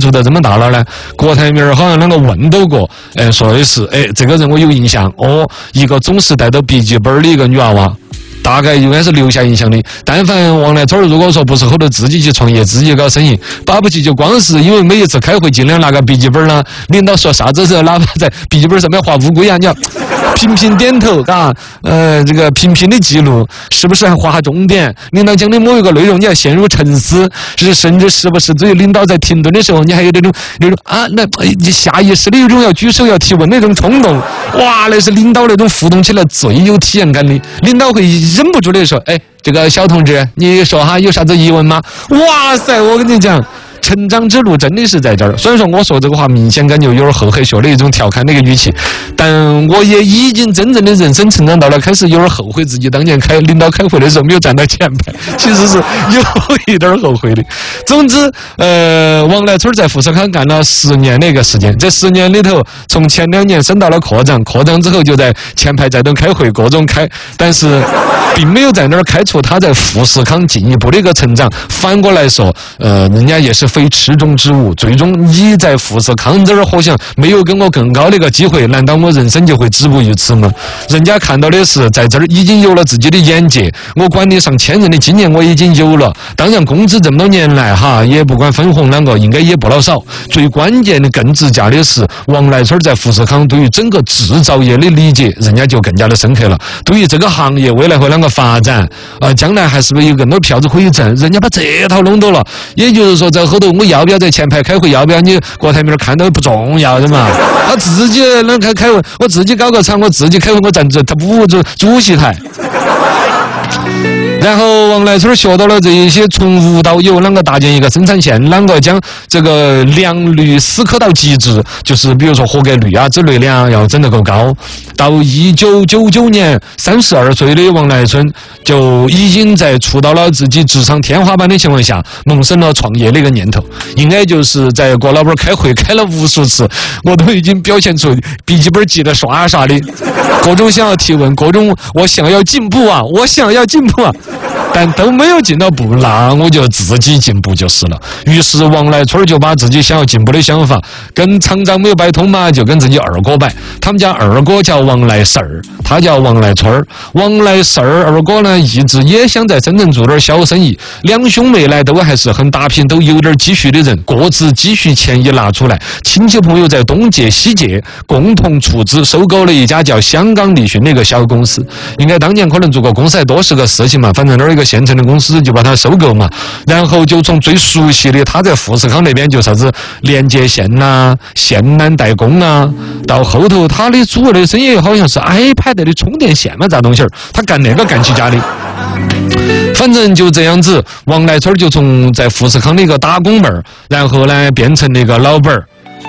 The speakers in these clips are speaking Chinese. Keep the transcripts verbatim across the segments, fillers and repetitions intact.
触到这么大了呢？郭台铭好像啷个问到过，哎，说的是，哎，这个人我有印象，哦，一个总是带着笔记本的一个女娃娃。大概应该是留下印象的。但凡王来春如果说不是后头自己去创业、自己搞生意，巴不起就光是因为每一次开会尽量拿个笔记本啦，领导说啥子时候，哪怕在笔记本上面画乌龟啊，你要频频点头，嘎，呃，这个频频的记录，是不是还画下重点？领导讲的某一个内容，你要陷入沉思，是甚至时不时对于领导在停顿的时候，你还有那种那种啊，那你下意识的有种要举手要提问那种冲动，哇，那是领导那种互动起来最有体验感的，领导会忍不住的说，哎，这个小同志，你说哈有啥子疑问吗？哇塞，我跟你讲。成长之路真的是在这儿，虽然说我说这个话明显感觉有点厚黑学的一种调侃的一个语气，但我也已经真正的人生成长到了开始有点后悔自己当年开领导开会的时候没有站到前排，其实是有一点后悔的。总之，呃，王来春在富士康干了十年的一个时间，这十年里头，从前两年升到了科长，科长之后就在前排在那开会，各种开，但是并没有在那儿开出他在富士康进一步的一个成长。反过来说，呃，人家也是非池中之物，最终你在富士康这儿好像没有跟我更高的一个机会，难道我人生就会止步于此吗？人家看到的是在这儿已经有了自己的眼界，我管理上千人的经验我已经有了，当然工资这么多年来哈，也不管分红啷个应该也不老少。最关键的更直价的是，王来春在富士康对于整个制造业的理解，人家就更加的深刻了。对于这个行业未来会啷个发展，呃，将来还是不是有更多票子可以挣，人家把这套弄到了。也就是说，在后头我要不要在前排开会，要不要你郭台铭看到不重要的嘛？他自己能开开会，我自己搞个场，我自己开会，我站这他不主主席台。然后王来春学到了这一些，从无到有，啷个搭建一个生产线，啷个将这个良率死磕到极致，就是比如说合格率啊之类的啊，要整得够高。到一九九九年，三十二岁的王来春就已经在触到了自己职场天花板的情况下，萌生了创业的一个念头。应该就是在郭老板开会开了无数次，我都已经表现出笔记本记得刷刷的，各种想要提问，各种我想要进步啊，我想要进步啊。但都没有进到步，那我就自己进步就是了。于是王来春就把自己想要进步的想法跟厂长没有摆通嘛，就跟自己二哥摆。他们家二哥叫王来事儿，他叫王来春儿。王来事儿二哥呢，一直也想在深圳做点小生意。两兄妹呢，都还是很打拼，都有点积蓄的人，各自积蓄钱一拿出来，亲戚朋友在东借西借，共同出资收购了一家叫香港立讯的一个小公司。应该当年可能做过公司还多是个事情嘛，反正那儿一个县城的公司就把它收购嘛，然后就从最熟悉的他在富士康那边就啥子连接线呐、啊、线缆代工啊，到后头他的主要的生意好像是 iPad 的充电线嘛，咋东西儿，他干那个干起家的。反正就这样子，王来春就从在富士康的一个打工妹儿，然后呢变成那个老板儿。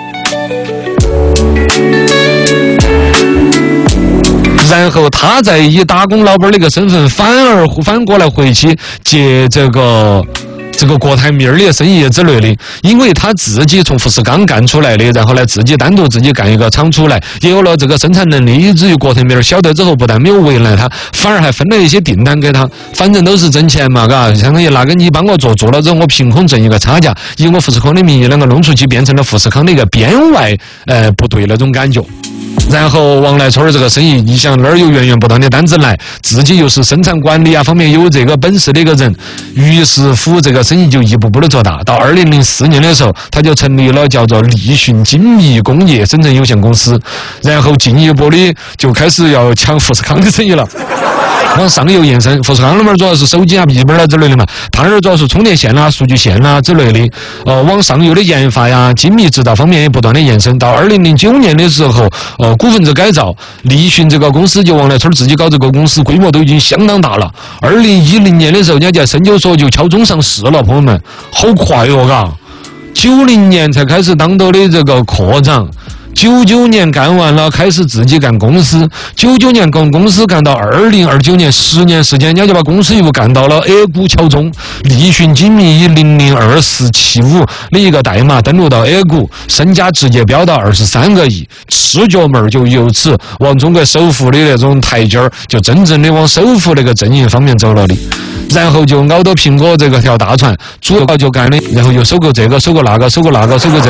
然后他在以打工老板的一个身份，反而反过来回去接这个这个郭台铭的生意之类的，因为他自己从富士康干出来的，然后呢自己单独自己干一个厂出来，也有了这个生产能力，以至于郭台铭晓得之后，不但没有为难他，反而还分了一些订单给他，反正都是挣钱嘛，嘎，相当于那个你帮我做，做了之后我凭空挣一个差价，以我富士康的名义能够弄出去，变成了富士康的一个边外呃部队那种感觉。然后王来春这个生意，你想那儿有源源不断的单子来，自己又是生产管理啊方面有这个本事的一个人，于是乎这个生意就一步步的做大。到二零零四年的时候，他就成立了叫做立讯精密工业深圳有限公司，然后进一步的就开始要抢富士康的生意了。往上游延伸，富士康那边主要是手机啊、笔记本啊之类的嘛，他那儿主要是充电线啦、数据线啦之类的。呃，往上游的研发呀、精密制造方面也不断的延伸。到二零零九年的时候，呃，股份制改造，立讯这个公司就王来春自己搞这个公司，规模都已经相当大了。二零一零年的时候，人家在深交所就敲钟上市了，朋友们，好快哦，嘎！九零年才开始当到的这个科长。九九年干完了，开始自己干公司。九九年干公司干到二零二九年，十年时间，人家就把公司又干到了 A 股敲钟。立讯精密以零零二四七五的一个代码登陆到 A 股，身价直接飙到二十三个亿，赤脚门就由此往中国首富的那种台阶儿，就真正的往首富那个阵营方面走了的。然后就熬到苹果这个条大船，主要就干的，然后又收购这个，收购那个，收购那个，收购这个。